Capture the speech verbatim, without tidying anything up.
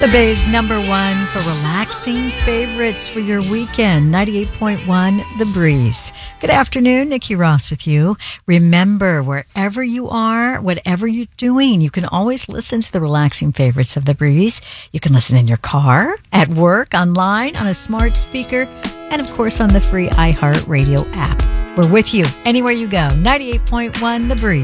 The Bay's number one for relaxing favorites for your weekend. ninety-eight point one, The Breeze. Good afternoon, Nikki Ross with you. Remember, wherever you are, whatever you're doing, you can always listen to the relaxing favorites of The Breeze. You can listen in your car, at work, online, on a smart speaker, and of course on the free iHeartRadio app. We're with you anywhere you go. ninety-eight point one, The Breeze.